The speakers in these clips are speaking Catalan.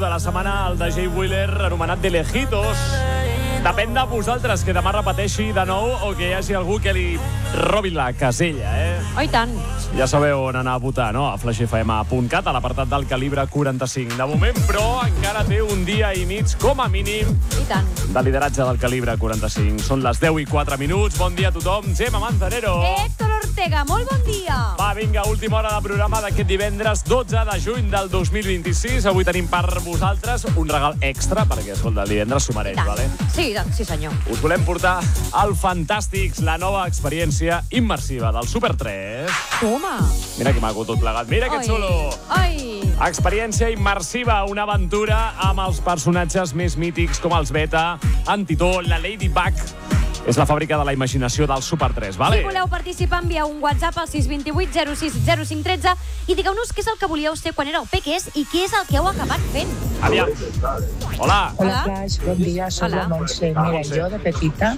de la setmana, el de Jay Wheeler, anomenat De Lejitos. Depèn de vosaltres que demà repeteixi de nou o que hi hagi algú que li robi la casella, Oh, i tant. Ja sabeu on anar a votar, no? A flashfm.cat, a l'apartat del calibre 45. De moment, però, encara té un dia i mig, com a mínim, I tant. de lideratge del calibre 45. Són les 10:04. Bon dia a tothom. Gemma Manzanero. Héctor Ortega, molt bon dia. Va, vinga, última hora de programa d'aquest divendres 12 de juny del 2026. Avui tenim per vosaltres un regal extra, perquè, escolta, el divendres s'ho mereix, vale? Sí, senyor. Us volem portar al Fantàstics, la nova experiència immersiva del Super 3. Toma. Mira que maco tot plegat. Mira que xulo. Ai. Experiència immersiva, una aventura amb els personatges més mítics com els Beta, en Titó, la Ladybug. És la fàbrica de la imaginació del Super 3, vale? Si voleu participar, envieu un WhatsApp al 628 06 0513 i digueu-nos què és el que volíeu ser quan éreu peques i què és el que heu acabat fent. Aviam. Hola. Hola, Flash, bon dia, soc Hola. la Montse. Mira, jo de petita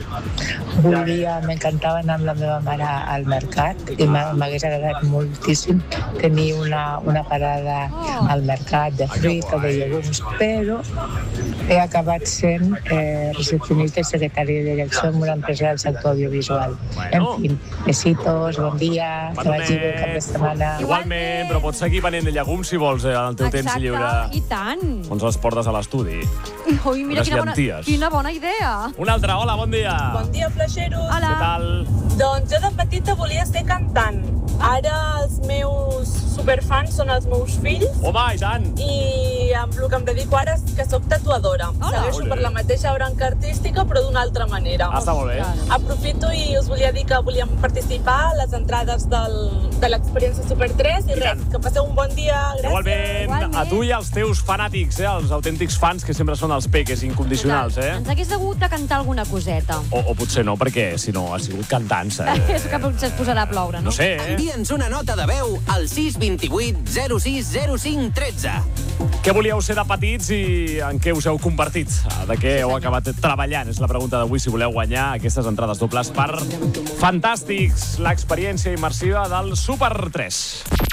m'encantava anar amb la meva mare al mercat i m'hagués agradat moltíssim tenir una parada al mercat de fruita, de llegums, però he acabat sent recepcionista i secretària de direcció en una empresa del sector audiovisual. En fin, besitos, bon dia, que vagi bé el cap de setmana. Igualment, però pots seguir venent llegums si vols, el teu temps lliure. Exacte, i tant. Doncs els portes a l'estudi. Ui, mira Unes llenties. quina bona idea. Un altre, hola, bon dia. Bon dia, flaixeros. Què Hola. tal? Doncs jo de petita volia ser cantant. Ara els meus superfans són els meus fills Home, i tant. i amb el que em dedico ara és que sóc tatuadora. Hola. Segueixo Ole. per la mateixa branca artística però d'una altra manera. Està molt bé. Aprofito i us volia dir que volíem participar a les entrades de l'experiència Super 3 i res, que passeu un bon dia. Gràcies. Igualment, a tu i als teus fanàtics, els autèntics fans que sempre són els peques incondicionals, Ens hagués hagut de cantar alguna coseta. O potser no, perquè si no ha sigut cantant-se. És que potser es posarà a ploure, no? No sé, Envia'ns una nota de veu al 628 06 05 13. Què volíeu ser de petits i en què us heu convertit? De què heu acabat treballant? És la pregunta d'avui, si voleu guanyar aquestes entrades dobles per Fantàstics, l'experiència immersiva del Super 3.